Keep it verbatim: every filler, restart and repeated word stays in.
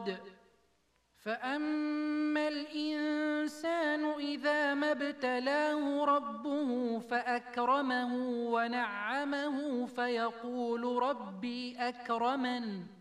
صاد فأما الإنسان إذا ما ابتلاه ربه فأكرمه ونعمه فيقول ربي أكرمن